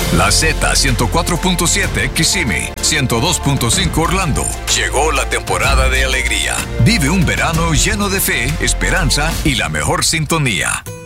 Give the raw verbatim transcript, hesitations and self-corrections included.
La Z ciento cuatro punto siete Kissimmee, ciento dos punto cinco Orlando. Llegó la temporada de alegría. Vive un verano lleno de fe, esperanza y la mejor sintonía.